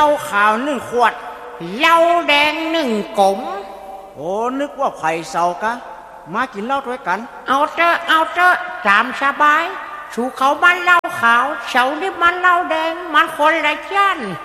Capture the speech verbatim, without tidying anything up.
าขาวหนึ่งขวดเหล้าแดงหนึ่งกลมโอ้นึกว่าไผ่เศร้ากะมากินเหล้าด้วยกันเอาเถอะเอาเถอะตามสบายชูเขามันเหล้าขาวเฉานี่มันเหล้าแดงมันคนละชั้น